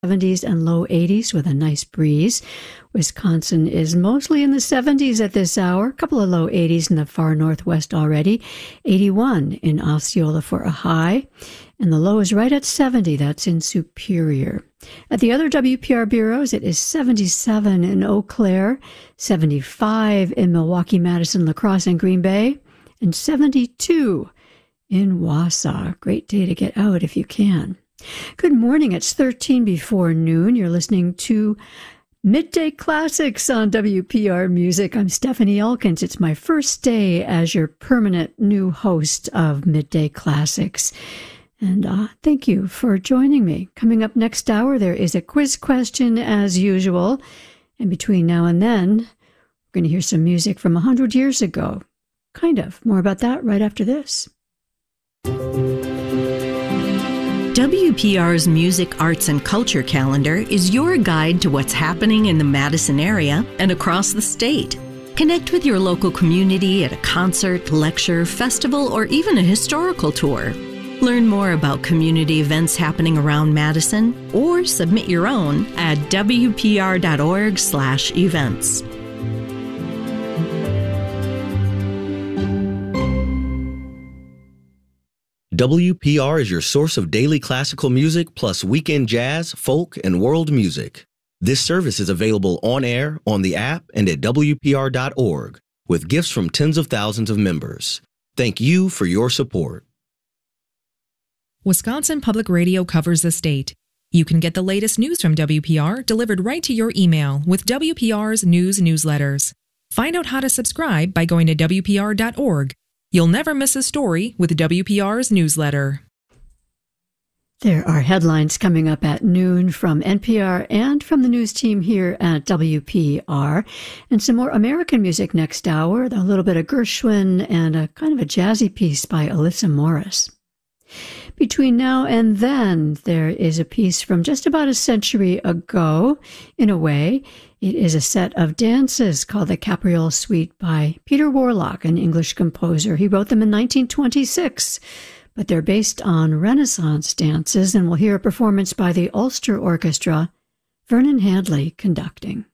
70s and low 80s with a nice breeze. Wisconsin is mostly in the 70s at this hour, a couple of low 80s in the far northwest already. 81 in Osceola for a high, and the low is right at 70. That's in Superior. At the other WPR bureaus, it is 77 in Eau Claire, 75 in Milwaukee, Madison, La Crosse, and Green Bay, and 72 in Wausau. Great day to get out if you can. Good morning. It's 13 before noon. You're listening to Midday Classics on WPR Music. I'm Stephanie Elkins. It's my first day as your permanent new host of Midday Classics. And thank you for joining me. Coming up next hour, there is a quiz question as usual. And between now and then, we're going to hear some music from 100 years ago. Kind of. More about that right after this. WPR's Music, Arts, and Culture calendar is your guide to what's happening in the Madison area and across the state. Connect with your local community at a concert, lecture, festival, or even a historical tour. Learn more about community events happening around Madison or submit your own at wpr.org/events. WPR is your source of daily classical music plus weekend jazz, folk, and world music. This service is available on air, on the app, and at WPR.org, with gifts from tens of thousands of members. Thank you for your support. Wisconsin Public Radio covers the state. You can get the latest news from WPR delivered right to your email with WPR's news newsletters. Find out how to subscribe by going to WPR.org. You'll never miss a story with WPR's newsletter. There are headlines coming up at noon from NPR and from the news team here at WPR. And some more American music next hour, a little bit of Gershwin and a kind of a jazzy piece by Alyssa Morris. Between now and then, there is a piece from just about a century ago, in a way. It is a set of dances called the Capriole Suite by Peter Warlock, an English composer. He wrote them in 1926, but they're based on Renaissance dances, and we'll hear a performance by the Ulster Orchestra, Vernon Hadley conducting.